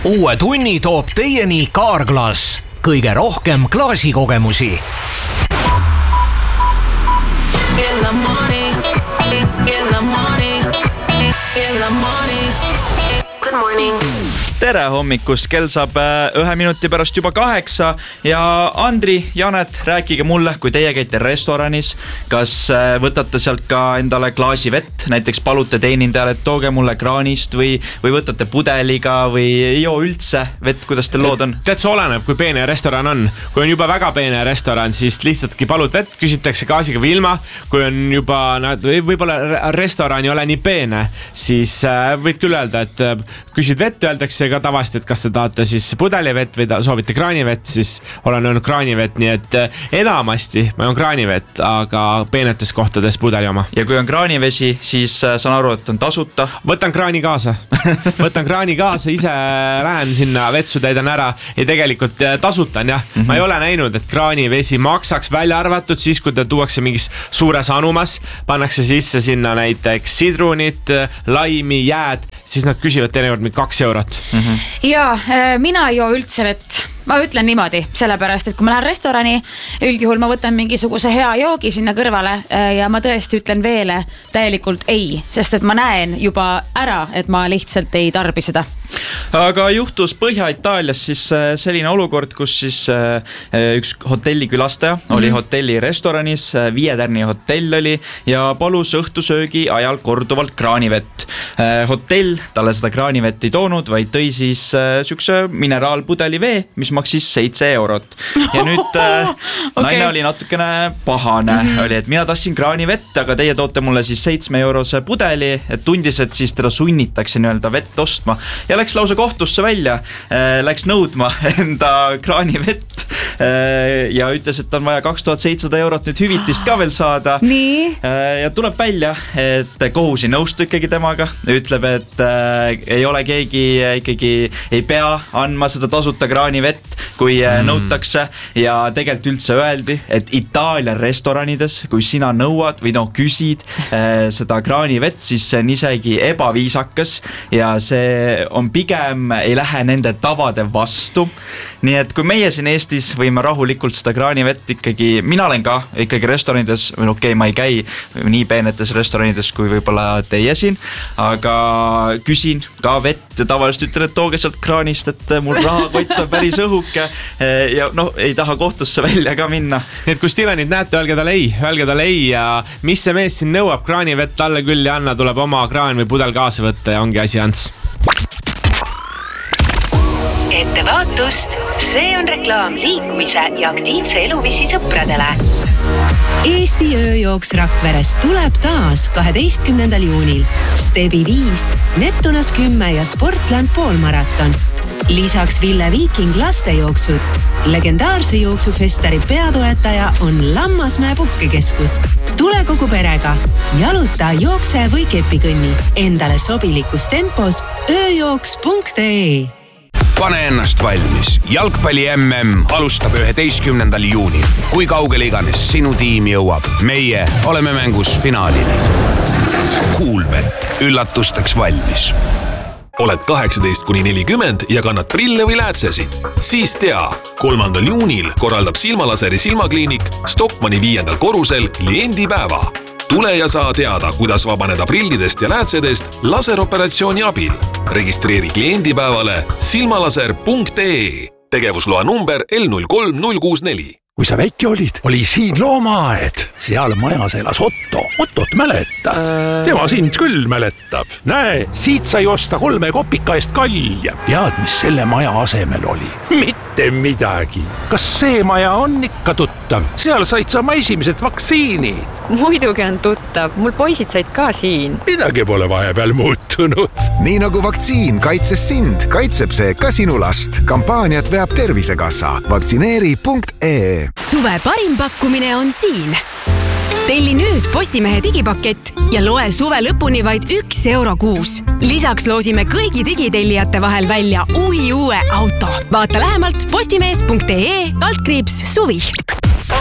Uue tunni toob teieni Kaarglaas. Kõige rohkem klaasikogemusi. Good morning. Tere hommikust, kell saab 1 minuti pärast juba 8 ja Andri, Janet, rääkige mulle, kui teie käite restoranis, kas võtate sealt ka endale klaasi vett, näiteks palute teenindajale, et tooge mulle kraanist või võtate pudeliga või ei joo üldse vett, kuidas teil lood on? Tead, see oleneb, kui peene restoran on. Kui on juba väga peene restoran, siis lihtsaltki palud vett, küsitakse gaasiga või ilma. Kui on juba, võib-olla restoran ei ole nii peene, siis võid küll öelda, et küsid vett, öeldakse ka tavaliselt, et kas te tahate siis pudelivett või soovite kraanivett, siis olen öelnud kraanivett, nii et enamasti ma joon kraanivett, aga peenetes kohtades pudeli oma. Ja kui on kraanivesi, siis saan aru, et on tasuta? Võtan kraani kaasa, ise lähen sinna vetsu, täidan ära ja tegelikult tasutan, jah. Ma ei ole näinud, et kraanivesi maksaks välja arvatud siis, kui ta tuuakse mingis suures anumas, pannakse sisse sinna näiteks sidrunit, laimi, jääd, siis nad küsivad teinekord 2 eurot. Ja mina ei joo üldse vett. Ma ütlen niimoodi, sellepärast, et kui ma lähen restorani, üldjuhul ma võtan mingisuguse hea joogi sinna kõrvale ja ma tõesti ütlen veele täielikult ei, sest et ma näen juba ära, et ma lihtsalt ei tarbi seda. Aga juhtus Põhja-Itaalias siis selline olukord, kus siis üks hotellikülastaja oli hotelli restoranis, 5-tärni hotell oli ja palus õhtusöögi ajal korduvalt kraanivett. Hotell talle seda kraanivett ei toonud, vaid tõi siis sükse mineraalpudeli vee, mis maksis 7 eurot. Ja nüüd naine oli natukene pahane, oli, et mina tahtsin kraanivett, aga teie toote mulle siis 7 eurose pudeli, et tundis, et siis teda sunnitakse nii-öelda vett ostma ja läks lausa kohtusse välja, läks nõudma enda kraanivett ja ütles, et on vaja 2700 eurot nüüd hüvitist ka veel saada. Nii? Ja tuleb välja, et kohus ei nõustu ikkagi temaga, ütleb, et ei ole keegi ikkagi ei pea andma seda tasuta kraanivett, kui nõutakse ja tegelikult üldse öeldi, et Itaalia restoranides, kui sina nõuad või küsid seda kraanivett, siis see on isegi ebaviisakas ja see on pigem ei lähe nende tavade vastu. Nii et kui meie siin Eestis võime rahulikult seda kraanivett ikkagi, mina olen ka ikkagi restoranides, või okei, ma ei käi nii peenetes restoranides kui võib-olla teie siin, aga küsin ka vett ja tavaliselt ütlen, et tooge sealt kraanist, et mul rahakott on päris õhuke ja ei taha kohtusse välja ka minna. Nii et kui Stevenit näete, öelge talle ei ja mis see mees siin nõuab, kraanivett talle küll ja anna, tuleb oma kraan või pudel kaasa võtta ja ongi asi ants. Ettevaatust, see on reklaam liikumise ja aktiivse eluviisi sõpradele. Eesti ööjooks Rakverest tuleb taas 12. juunil. Stebi 5, Neptunas 10 ja Sportland poolmaraton. Lisaks Ville Viiking lastejooksud. Legendaarse jooksufestari peatoetaja on Lammasmäe puhkekeskus. Tule kogu perega. Jaluta, jookse või kepikõnni. Endale sobilikus tempos ööjooks.ee. Pane ennast valmis. Jalgpalli MM alustab 11. juunil. Kui kaugele iganes sinu tiim jõuab, meie oleme mängus finaalini. Kuulbet, üllatusteks valmis. Oled 18–40 ja kannad prille või läätsesid? Siis tea, 3. juunil korraldab Silmalaseri silmakliinik Stockmanni 5. korrusel kliendipäeva. Tule ja saa teada, kuidas vabaneda prillidest ja läätsedest laseroperatsiooni abil. Registreeri kliendipäevale silmalaser.ee. Tegevusloa number L03064. Kui sa väike olid, oli siin loomaaed. Seal majas elas Otto. Ottot mäletad? Tema sind küll mäletab. Näe, siit sai osta 3 kopika eest kalja. Tead, mis selle maja asemel oli? Mitte midagi. Kas see maja on ikka tuttav? Seal said sa oma esimesed vaktsiinid. Muidugi on tuttav. Mul poisid said ka siin. Midagi pole vahepeal muutunud. Nii nagu vaktsiin kaitses sind, kaitseb see ka sinu last. Kampaaniat veab Tervisekassa. Vaktsineeri.ee. Suve parim pakkumine on siin. Telli nüüd Postimehe digipakett ja loe suve lõpuni vaid 1 euro kuus. Lisaks loosime kõigi digitellijate vahel välja uue auto. Vaata lähemalt postimees.ee/suvi.